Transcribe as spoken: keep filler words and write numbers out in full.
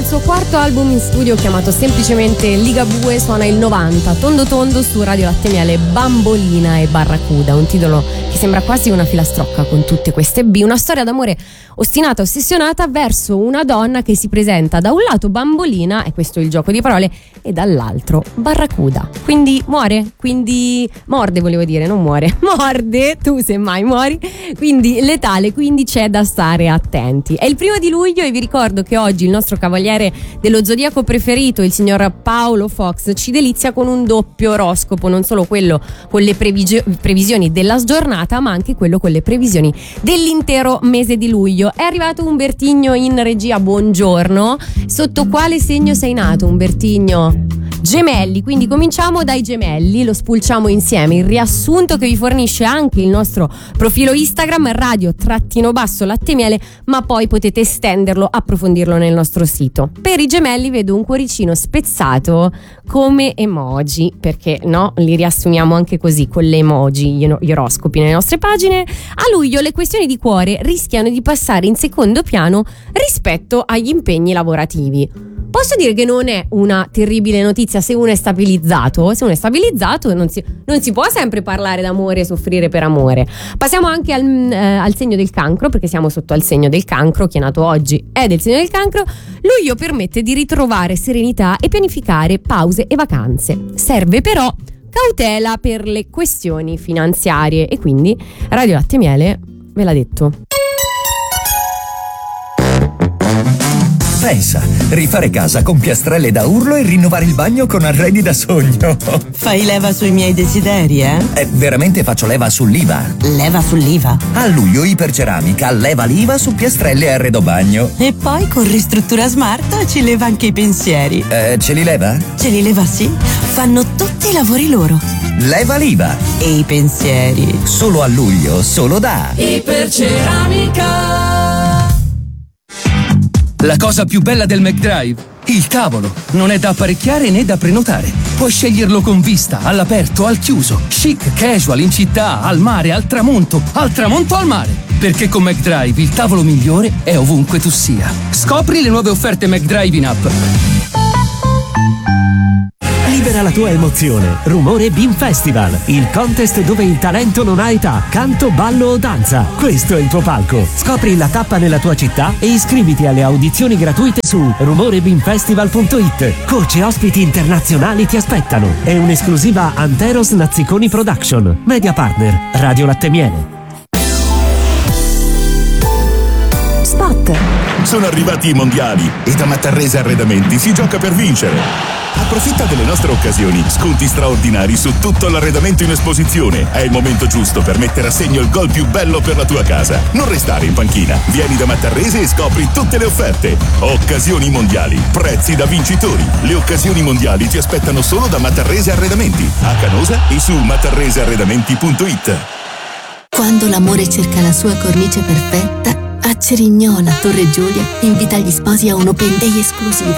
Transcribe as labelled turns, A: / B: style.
A: suo quarto album in studio chiamato semplicemente Ligabue suona il novanta, tondo tondo su Radio Latte Miele, Bambolina e Barracuda, un titolo che sembra quasi una filastrocca con tutte queste B, una storia d'amore ostinata, ossessionata verso una donna che si presenta da un lato bambolina, e questo è il gioco di parole, e dall'altro barracuda. Quindi muore, quindi morde volevo dire, non muore, morde, tu semmai muori, quindi letale, quindi c'è da stare attenti. È il primo di luglio e vi ricordo che oggi il nostro cavaliere dello zodiaco preferito, il signor Paolo Fox, ci delizia con un doppio oroscopo, non solo quello con le previsio- previsioni della giornata, ma anche quello con le previsioni dell'intero mese di luglio. È arrivato Umbertigno in regia, buongiorno. Sotto quale segno sei nato, Umbertigno? Gemelli, quindi cominciamo dai gemelli, lo spulciamo insieme, il riassunto che vi fornisce anche il nostro profilo Instagram radio trattino basso latte miele, ma poi potete estenderlo, approfondirlo nel nostro sito. Per i gemelli vedo un cuoricino spezzato come emoji, perché no, li riassumiamo anche così con le emoji, gli oroscopi nelle nostre pagine. A luglio le questioni di cuore rischiano di passare in secondo piano rispetto agli impegni lavorativi. Posso dire che non è una terribile notizia se uno è stabilizzato? Se uno è stabilizzato non si, non si può sempre parlare d'amore e soffrire per amore. Passiamo anche al, eh, al segno del cancro, perché siamo sotto al segno del cancro. Chi è nato oggi è del segno del cancro. Luglio permette di ritrovare serenità e pianificare pause e vacanze. Serve però cautela per le questioni finanziarie e quindi Radio Latte Miele ve l'ha detto.
B: Pensa, rifare casa con piastrelle da urlo e rinnovare il bagno con arredi da sogno.
C: Fai leva sui miei desideri, eh?
B: Eh, veramente faccio leva sull'I V A.
C: Leva sull'I V A?
B: A luglio Iperceramica leva l'I V A su piastrelle e arredo bagno.
C: E poi con Ristruttura Smart ci leva anche i pensieri.
B: Eh, ce li leva?
C: Ce li leva, sì. Fanno tutti i lavori loro.
B: Leva l'I V A.
C: E i pensieri.
B: Solo a luglio, solo da
D: Iperceramica. La cosa più bella del McDrive? Il tavolo. Non è da apparecchiare né da prenotare. Puoi sceglierlo con vista, all'aperto, al chiuso, chic, casual, in città, al mare, al tramonto, al tramonto al mare. Perché con McDrive il tavolo migliore è ovunque tu sia. Scopri le nuove offerte McDrive in app.
E: Libera la tua emozione. Rumore Beam Festival, il contest dove il talento non ha età, canto, ballo o danza. Questo è il tuo palco. Scopri la tappa nella tua città e iscriviti alle audizioni gratuite su rumore beam festival punto it. Coach e ospiti internazionali ti aspettano. È un'esclusiva Anteros Nazziconi Production. Media partner Radio Latte Miele.
F: Spot. Sono arrivati i mondiali e da Mattarrese Arredamenti si gioca per vincere. Approfitta delle nostre occasioni, sconti straordinari su tutto l'arredamento in esposizione. È il momento giusto per mettere a segno il gol più bello per la tua casa. Non restare in panchina, vieni da Mattarrese e scopri tutte le offerte. Occasioni mondiali, prezzi da vincitori. Le occasioni mondiali ti aspettano solo da Mattarrese Arredamenti, a Canosa e su mattarrese arredamenti punto it.
G: Quando l'amore cerca la sua cornice perfetta, a Cerignola, Torre Giulia, invita gli sposi a un Open Day esclusivo.